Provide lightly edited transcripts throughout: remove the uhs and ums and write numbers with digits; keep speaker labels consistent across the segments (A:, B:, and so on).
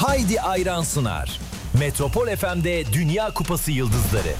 A: Haydi Ayran sunar. Metropol FM'de Dünya Kupası yıldızları.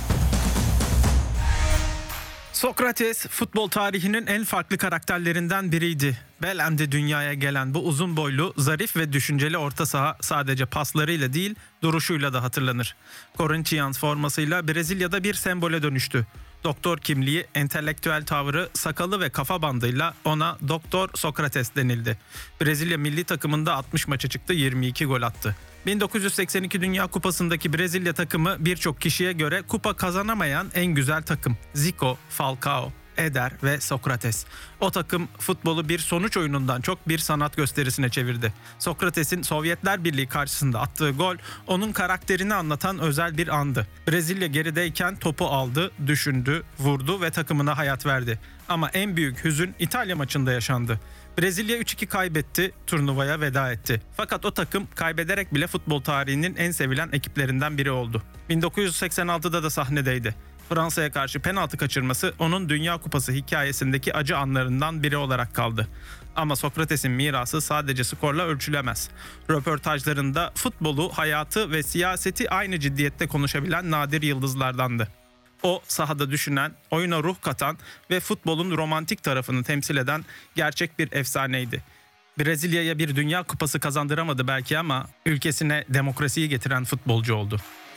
B: Sokrates futbol tarihinin en farklı karakterlerinden biriydi. Belen'de dünyaya gelen bu uzun boylu, zarif ve düşünceli orta saha sadece paslarıyla değil, duruşuyla da hatırlanır. Corinthians formasıyla Brezilya'da bir sembole dönüştü. Doktor kimliği, entelektüel tavrı, sakalı ve kafa bandıyla ona Doktor Sokrates denildi. Brezilya milli takımında 60 maça çıktı, 22 gol attı. 1982 Dünya Kupası'ndaki Brezilya takımı birçok kişiye göre kupa kazanamayan en güzel takım. Zico, Falcao, Eder ve Sokrates. O takım futbolu bir sonuç oyunundan çok bir sanat gösterisine çevirdi. Sokrates'in Sovyetler Birliği karşısında attığı gol onun karakterini anlatan özel bir andı. Brezilya gerideyken topu aldı, düşündü, vurdu ve takımına hayat verdi. Ama en büyük hüzün İtalya maçında yaşandı. Brezilya 3-2 kaybetti, turnuvaya veda etti. Fakat o takım kaybederek bile futbol tarihinin en sevilen ekiplerinden biri oldu. 1986'da da sahnedeydi. Fransa'ya karşı penaltı kaçırması onun Dünya Kupası hikayesindeki acı anlarından biri olarak kaldı. Ama Sokrates'in mirası sadece skorla ölçülemez. Röportajlarında futbolu, hayatı ve siyaseti aynı ciddiyette konuşabilen nadir yıldızlardandı. O sahada düşünen, oyuna ruh katan ve futbolun romantik tarafını temsil eden gerçek bir efsaneydi. Brezilya'ya bir Dünya Kupası kazandıramadı belki ama ülkesine demokrasiyi getiren futbolcu oldu.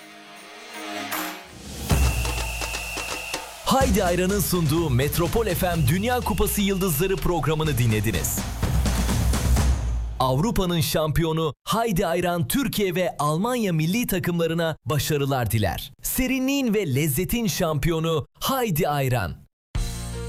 A: Haydi Ayran'ın sunduğu Metropol FM Dünya Kupası Yıldızları programını dinlediniz. Avrupa'nın şampiyonu Haydi Ayran Türkiye ve Almanya milli takımlarına başarılar diler. Serinliğin ve lezzetin şampiyonu Haydi Ayran.